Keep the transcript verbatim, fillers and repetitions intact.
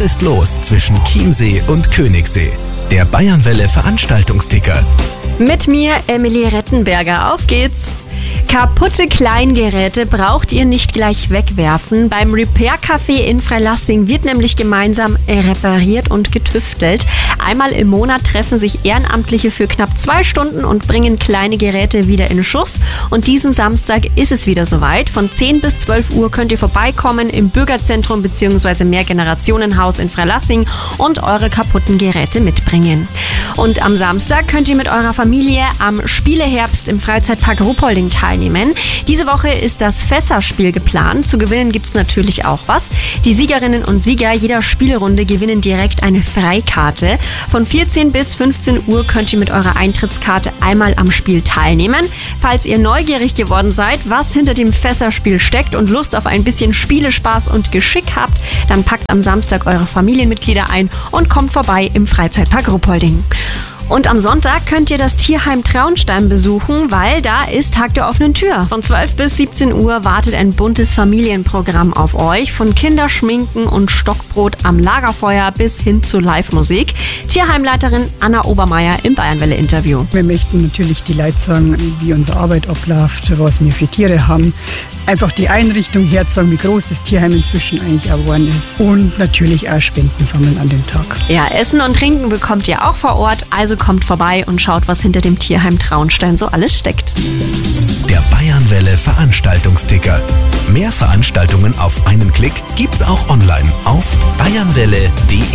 Was ist los zwischen Chiemsee und Königssee? Der Bayernwelle Veranstaltungsticker. Mit mir, Emily Rettenberger. Auf geht's! Kaputte Kleingeräte braucht ihr nicht gleich wegwerfen. Beim Repair Café in Freilassing wird nämlich gemeinsam repariert und getüftelt. Einmal im Monat treffen sich Ehrenamtliche für knapp zwei Stunden und bringen kleine Geräte wieder in Schuss. Und diesen Samstag ist es wieder soweit. Von zehn bis zwölf Uhr könnt ihr vorbeikommen im Bürgerzentrum bzw. Mehrgenerationenhaus in Freilassing und eure kaputten Geräte mitbringen. Und am Samstag könnt ihr mit eurer Familie am Spieleherbst im Freizeitpark Ruhpolding teilnehmen. Diese Woche ist das Fässerspiel geplant. Zu gewinnen gibt's natürlich auch was. Die Siegerinnen und Sieger jeder Spielrunde gewinnen direkt eine Freikarte. Von vierzehn bis fünfzehn Uhr könnt ihr mit eurer Eintrittskarte einmal am Spiel teilnehmen. Falls ihr neugierig geworden seid, was hinter dem Fässerspiel steckt und Lust auf ein bisschen Spielespaß und Geschick habt, dann packt am Samstag eure Familienmitglieder ein und kommt vorbei im Freizeitpark Ruhpolding. Und am Sonntag könnt ihr das Tierheim Traunstein besuchen, weil da ist Tag der offenen Tür. Von zwölf bis siebzehn Uhr wartet ein buntes Familienprogramm auf euch. Von Kinderschminken und Stockbrot am Lagerfeuer bis hin zu Live-Musik. Tierheimleiterin Anna Obermeier im Bayernwelle-Interview. Wir möchten natürlich die Leute sagen, wie unsere Arbeit abläuft, was wir für Tiere haben. Einfach die Einrichtung herzeigen, wie groß das Tierheim inzwischen eigentlich geworden ist. Und natürlich auch Spenden sammeln an dem Tag. Ja, Essen und Trinken bekommt ihr auch vor Ort. Also kommt vorbei und schaut, was hinter dem Tierheim Traunstein so alles steckt. Der Bayernwelle Veranstaltungsticker. Mehr Veranstaltungen auf einen Klick gibt's auch online auf bayernwelle punkt de.